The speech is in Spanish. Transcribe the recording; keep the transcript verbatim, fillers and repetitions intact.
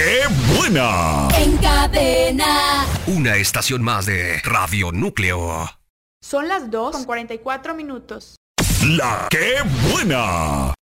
¡Qué buena! En cadena. Una estación más de Radio Núcleo. Son las dos con cuarenta y cuatro minutos. ¡La Qué buena!